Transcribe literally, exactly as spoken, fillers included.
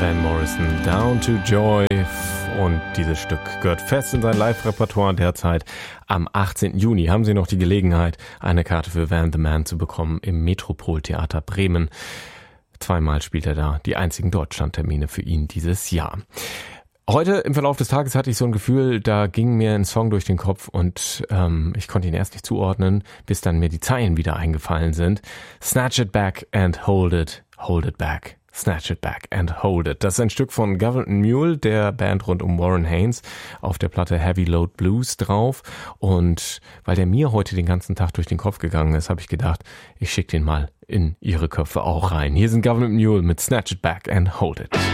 Van Morrison, Down to Joy. Und dieses Stück gehört fest in sein Live-Repertoire derzeit. Am achtzehnten Juni haben Sie noch die Gelegenheit, eine Karte für Van the Man zu bekommen im Metropoltheater Bremen. Zweimal spielt er da, die einzigen Deutschlandtermine für ihn dieses Jahr. Heute im Verlauf des Tages hatte ich so ein Gefühl, da ging mir ein Song durch den Kopf und ähm, ich konnte ihn erst nicht zuordnen, bis dann mir die Zeilen wieder eingefallen sind. Snatch it back and hold it, hold it back. Snatch it back and hold it. Das ist ein Stück von Government Mule, der Band rund um Warren Haynes, auf der Platte Heavy Load Blues drauf. Und weil der mir heute den ganzen Tag durch den Kopf gegangen ist, habe ich gedacht, ich schicke den mal in Ihre Köpfe auch rein. Hier sind Government Mule mit Snatch it back and hold it.